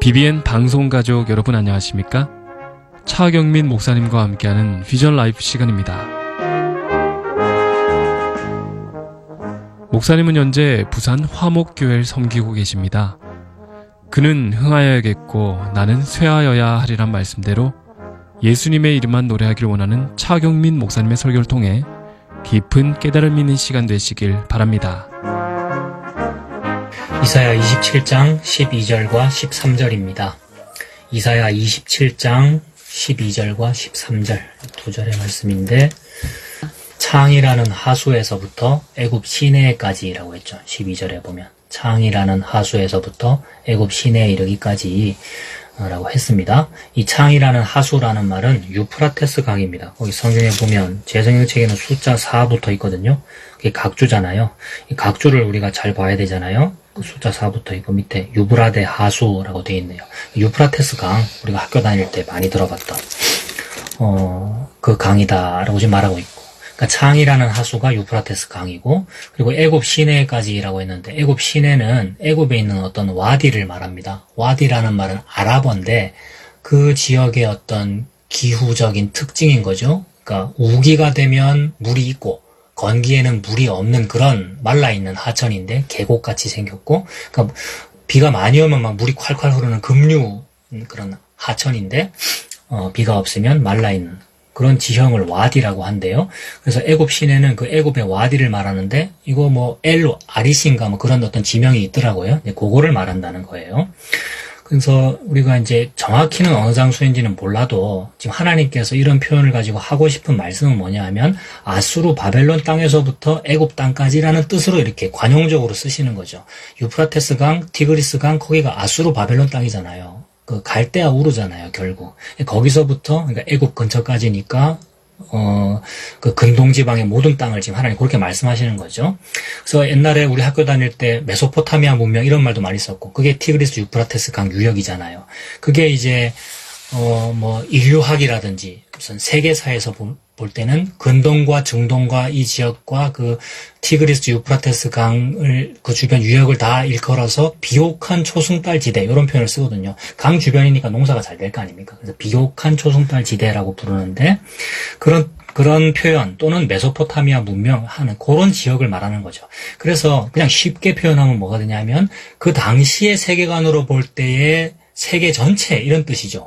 BBN 방송가족 여러분 안녕하십니까? 차경민 목사님과 함께하는 비전 라이프 시간입니다. 목사님은 현재 부산 화목교회를 섬기고 계십니다. 그는 흥하여야겠고 나는 쇠하여야 하리란 말씀대로 예수님의 이름만 노래하길 원하는 차경민 목사님의 설교를 통해 깊은 깨달음 있는 시간 되시길 바랍니다. 이사야 27장 12절과 13절입니다. 이사야 27장 12절과 13절 두 절의 말씀인데, 창이라는 하수에서부터 애굽 시내까지라고 했죠. 12절에 보면 창이라는 하수에서부터 애굽 시내에 이르기까지 라고 했습니다. 이 창이라는 하수라는 말은 유프라테스 강입니다. 거기 성경에 보면 제 성경책에는 숫자 4붙어 있거든요. 그게 각주잖아요. 이 각주를 우리가 잘 봐야 되잖아요. 그 숫자 4붙어 있고 밑에 유브라데 하수라고 되어 있네요. 유프라테스 강, 우리가 학교 다닐 때 많이 들어봤던 그 강이다라고 지금 말하고 있고, 그러니까 창이라는 하수가 유프라테스 강이고, 그리고 애굽 시내까지라고 했는데, 애굽 시내는 애굽에 있는 어떤 와디를 말합니다. 와디라는 말은 아랍어인데 그 지역의 어떤 기후적인 특징인 거죠. 그러니까 우기가 되면 물이 있고 건기에는 물이 없는 그런 말라있는 하천인데 계곡같이 생겼고, 그러니까 비가 많이 오면 막 물이 콸콸 흐르는 급류 그런 하천인데, 비가 없으면 말라있는 그런 지형을 와디라고 한대요. 그래서 애굽 시내는 그 애굽의 와디를 말하는데, 이거 뭐 엘로 아리신가 뭐 그런 어떤 지명이 있더라고요. 그거를 말한다는 거예요. 그래서 우리가 이제 정확히는 어느 장소인지는 몰라도 지금 하나님께서 이런 표현을 가지고 하고 싶은 말씀은 뭐냐 하면, 아수르 바벨론 땅에서부터 애굽 땅까지라는 뜻으로 이렇게 관용적으로 쓰시는 거죠. 유프라테스 강, 티그리스 강, 거기가 아수르 바벨론 땅이잖아요. 그 갈대아 우르잖아요, 결국. 거기서부터, 그러니까 애굽 근처까지니까, 그 근동 지방의 모든 땅을 지금 하나님 그렇게 말씀하시는 거죠. 그래서 옛날에 우리 학교 다닐 때 메소포타미아 문명 이런 말도 많이 썼고, 그게 티그리스 유프라테스 강 유역이잖아요. 그게 이제, 뭐, 인류학이라든지 무슨 세계사에서 볼 때는 근동과 중동과 이 지역과 그 티그리스 유프라테스 강을 그 주변 유역을 다 일컬어서 비옥한 초승달 지대 이런 표현을 쓰거든요. 강 주변이니까 농사가 잘 될 거 아닙니까? 그래서 비옥한 초승달 지대라고 부르는데, 그런 표현 또는 메소포타미아 문명 하는 그런 지역을 말하는 거죠. 그래서 그냥 쉽게 표현하면 뭐가 되냐면, 그 당시의 세계관으로 볼 때의 세계 전체 이런 뜻이죠.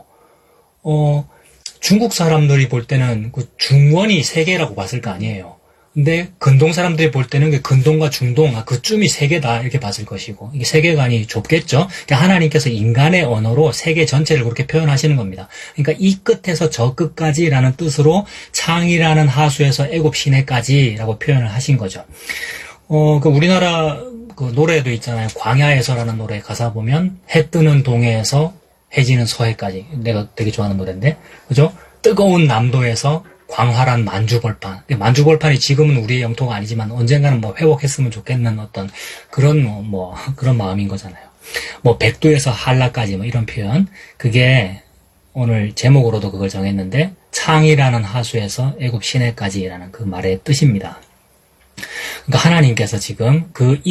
중국 사람들이 볼 때는 그 중원이 세계라고 봤을 거 아니에요. 근데 근동 사람들이 볼 때는 그 근동과 중동, 그쯤이 세계다 이렇게 봤을 것이고, 이게 세계관이 좁겠죠. 그러니까 하나님께서 인간의 언어로 세계 전체를 그렇게 표현하시는 겁니다. 그러니까 이 끝에서 저 끝까지라는 뜻으로 창이라는 하수에서 애굽 시내까지라고 표현을 하신 거죠. 그 우리나라 그 노래도 있잖아요. 광야에서라는 노래 가사 보면 해 뜨는 동해에서 해지는 서해까지. 내가 되게 좋아하는 노래인데, 그죠? 뜨거운 남도에서 광활한 만주벌판. 만주벌판이 지금은 우리의 영토가 아니지만 언젠가는 뭐 회복했으면 좋겠는 어떤 그런 그런 마음인 거잖아요. 뭐 백두에서 한라까지 뭐 이런 표현. 그게 오늘 제목으로도 그걸 정했는데, 창이라는 하수에서 애굽 시내까지라는 그 말의 뜻입니다. 그러니까 하나님께서 지금 그